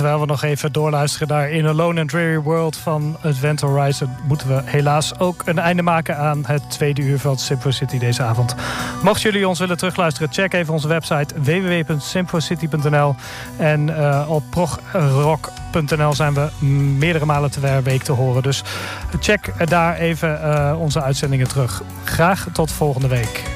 terwijl we nog even doorluisteren naar In a Lone and Dreary World van Event Horizon, moeten we helaas ook een einde maken aan het tweede uur van Symphocity deze avond. Mochten jullie ons willen terugluisteren, check even onze website www.symphocity.nl. En op progrock.nl zijn we meerdere malen per week te horen. Dus check daar even onze uitzendingen terug. Graag tot volgende week.